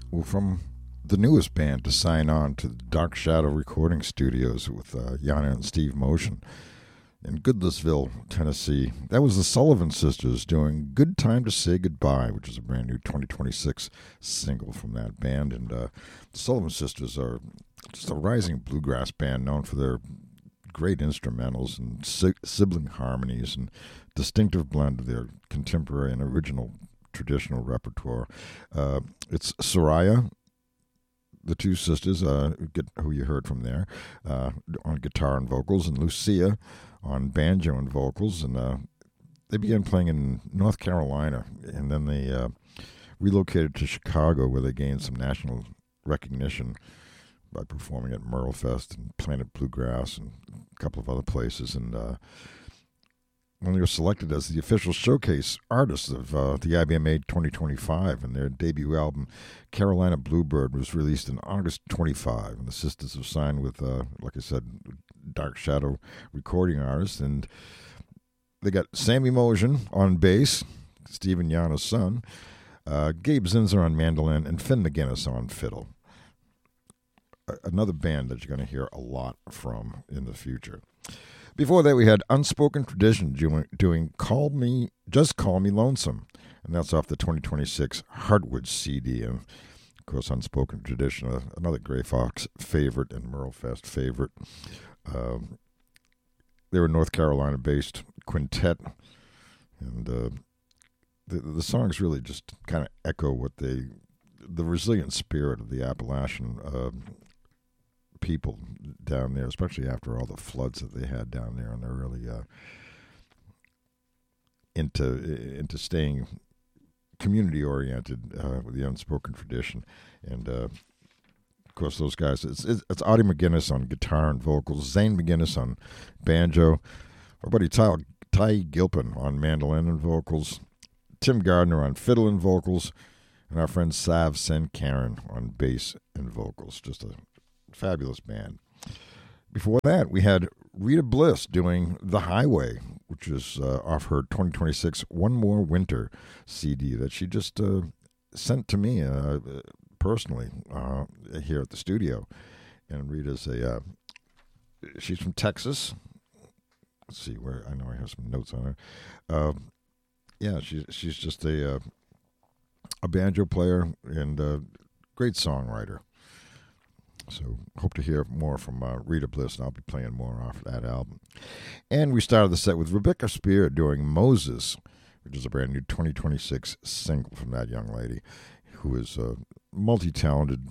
Well, from the newest band to sign on to the Dark Shadow Recording Studios with Yana and Steve Motion in Goodlettsville, Tennessee. That was the Sullivan Sisters doing Good Time to Say Goodbye, which is a brand new 2026 single from that band. And the Sullivan Sisters are just a rising bluegrass band known for their great instrumentals and sibling harmonies and distinctive blend of their contemporary and original traditional repertoire. It's Soraya, the two sisters, who you heard from there, on guitar and vocals, and Lucia on banjo and vocals. And they began playing in North Carolina, and then they relocated to Chicago, where they gained some national recognition by performing at Merle Fest and Planet Bluegrass and a couple of other places. And when they were selected as the official showcase artists of the IBMA 2025, and their debut album, Carolina Bluebird, was released in August 25. And the sisters have signed with, like I said, Dark Shadow recording artists. And they got Sammy Motion on bass, Stephen Yana's son, Gabe Zinzer on mandolin, and Finn McGinnis on fiddle. Another band that you're going to hear a lot from in the future. Before that, we had Unspoken Tradition doing Just Call Me Lonesome, and that's off the 2026 Hardwood CD. And, of course, Unspoken Tradition, another Gray Fox favorite and Merle Fest favorite. They were a North Carolina-based quintet, and the songs really just kind of echo the resilient spirit of the Appalachian people down there, especially after all the floods that they had down there, and they're really into staying community oriented with the Unspoken Tradition. And of course, those guys, it's Audie McGinnis on guitar and vocals, Zane McGinnis on banjo, our buddy Ty Gilpin on mandolin and vocals, Tim Gardner on fiddle and vocals, and our friend Sav Senkaran on bass and vocals. Just a fabulous band. Before that, we had Rita Bliss doing The Highway, which is off her 2026 One More Winter CD that she just sent to me personally here at the studio. And Rita's she's from Texas. Let's see where, I know I have some notes on her. Yeah, she's just a banjo player and a great songwriter. So hope to hear more from Rita Bliss, and I'll be playing more off that album. And we started the set with Rebecca Spear doing Moses, which is a brand new 2026 single from that young lady, who is a multi-talented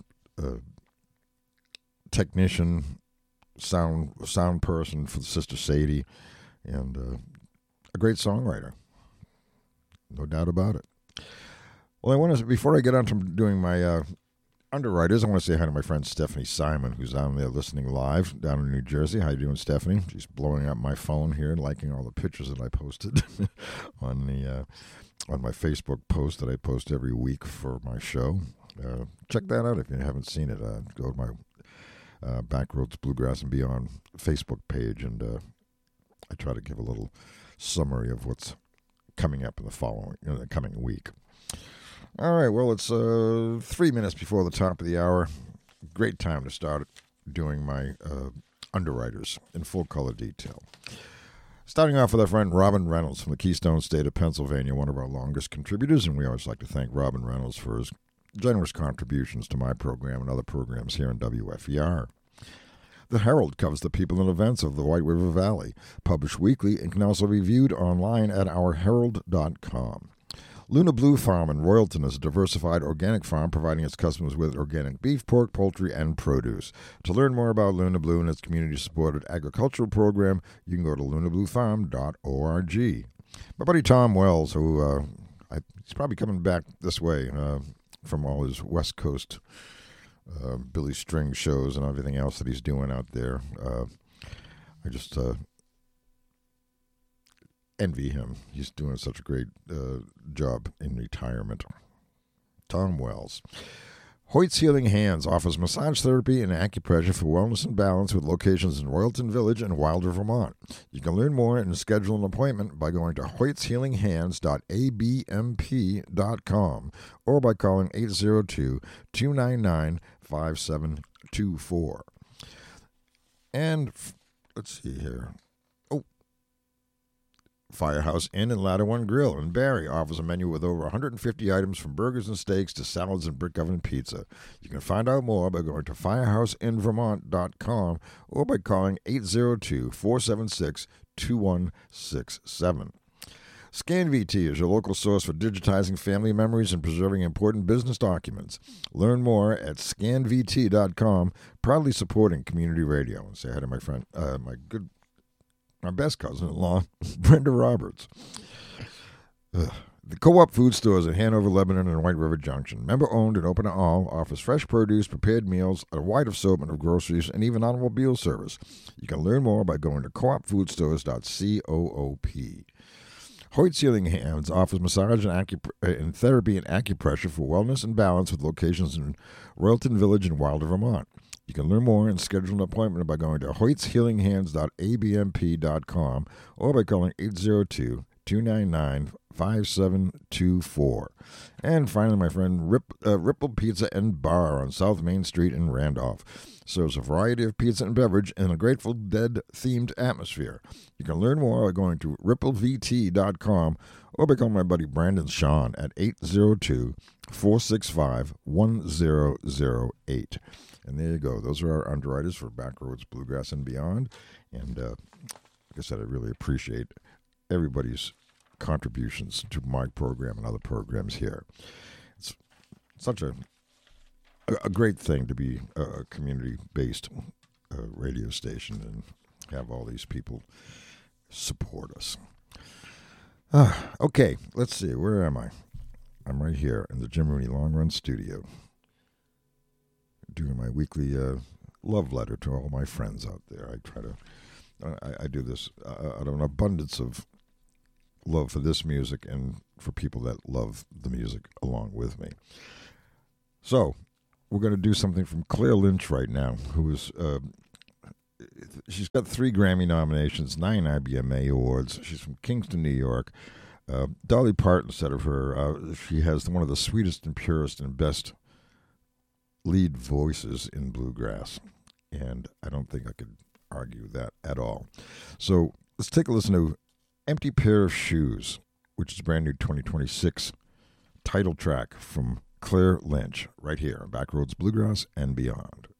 technician, sound person for the Sister Sadie, and a great songwriter. No doubt about it. Well, before I get on to doing my underwriters, I want to say hi to my friend Stephanie Simon, who's down there listening live down in New Jersey. How you doing, Stephanie? She's blowing up my phone here, liking all the pictures that I posted on my Facebook post that I post every week for my show. Check that out if you haven't seen it. Go to my Backroads Bluegrass and Beyond Facebook page, and I try to give a little summary of what's coming up in the coming week. All right, well, it's 3 minutes before the top of the hour. Great time to start doing my underwriters in full color detail. Starting off with our friend Robin Reynolds from the Keystone State of Pennsylvania, one of our longest contributors, and we always like to thank Robin Reynolds for his generous contributions to my program and other programs here in WFER. The Herald covers the people and events of the White River Valley, published weekly, and can also be viewed online at ourherald.com. Luna Blue Farm in Royalton is a diversified organic farm providing its customers with organic beef, pork, poultry, and produce. To learn more about Luna Blue and its community-supported agricultural program, you can go to lunabluefarm.org. My buddy Tom Wells, who he's probably coming back this way from all his West Coast Billy String shows and everything else that he's doing out there. I just envy him. He's doing such a great job in retirement. Tom Wells. Hoyt's Healing Hands offers massage therapy and acupressure for wellness and balance with locations in Royalton Village and Wilder, Vermont. You can learn more and schedule an appointment by going to hoytshealinghands.abmp.com or by calling 802-299-5724. And let's see here. Firehouse Inn and Ladder One Grill in Barrie offers a menu with over 150 items from burgers and steaks to salads and brick oven pizza. You can find out more by going to firehouseinvermont.com or by calling 802-476-2167. ScanVT is your local source for digitizing family memories and preserving important business documents. Learn more at scanvt.com, proudly supporting community radio. And say hi to my friend, my best cousin-in-law, Brenda Roberts. The Co-op food stores at Hanover, Lebanon, and White River Junction. Member-owned and open to all, offers fresh produce, prepared meals, a wide assortment of groceries, and even automobile service. You can learn more by going to coopfoodstores.coop. Hoyt's Healing Hands offers massage and therapy and acupressure for wellness and balance with locations in Royalton Village and Wilder, Vermont. You can learn more and schedule an appointment by going to hoytshealinghands.abmp.com or by calling 802-299-5724. And finally, my friend, Ripple Pizza and Bar on South Main Street in Randolph serves a variety of pizza and beverage in a Grateful Dead-themed atmosphere. You can learn more by going to ripplevt.com or by calling my buddy Brandon Sean at 802-465-1008. And there you go. Those are our underwriters for Backroads Bluegrass and Beyond. And like I said, I really appreciate everybody's contributions to my program and other programs here. It's such a great thing to be a community-based radio station and have all these people support us. Okay, let's see. Where am I? I'm right here in the Jim Rooney Long Run Studio, doing my weekly love letter to all my friends out there. I do this out of an abundance of love for this music and for people that love the music along with me. So, we're going to do something from Claire Lynch right now, who is, she's got 3 Grammy nominations, 9 IBMA awards. She's from Kingston, New York. Dolly Parton said of her, she has one of the sweetest and purest and best lead voices in bluegrass, and I don't think I could argue that at all. So let's take a listen to Empty Pair of Shoes, which is a brand new 2026 title track from Claire Lynch, right here on Backroads Bluegrass and Beyond.